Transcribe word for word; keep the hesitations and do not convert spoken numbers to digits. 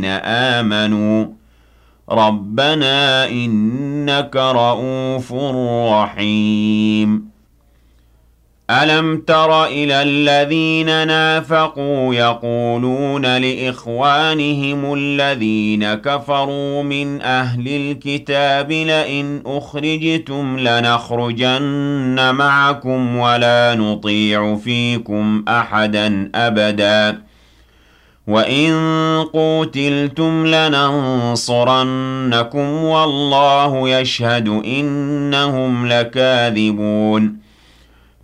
آمنوا ربنا إنك رؤوف رحيم ألم تر إلى الذين نافقوا يقولون لإخوانهم الذين كفروا من أهل الكتاب لئن أخرجتم لنخرجن معكم ولا نطيع فيكم أحدا أبدا وَإِن قُوتِلْتُمْ لَنَنصُرَنَّكُمْ وَاللَّهُ يَشْهَدُ إِنَّهُمْ لَكَاذِبُونَ